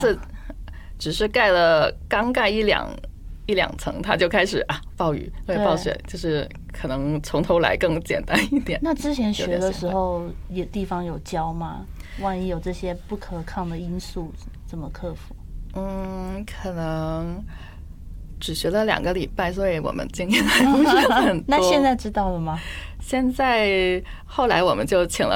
只是刚盖一两层，它就开始暴雨会暴雪，就是可能从头来更简单一点。 那之前学的时候，地方有教吗？万一有这些不可抗的因素，怎么克服？ 可能只学了2个礼拜，所以我们经验还不是很多。 那现在知道了吗？ 现在后来我们就请了